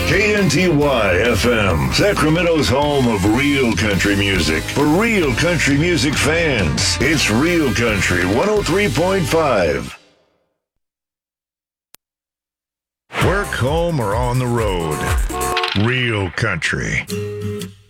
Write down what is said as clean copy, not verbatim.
KNTY FM, Sacramento's home of real country music. For real country music fans, it's Real Country 103.5. Work, home, or on the road. Real country.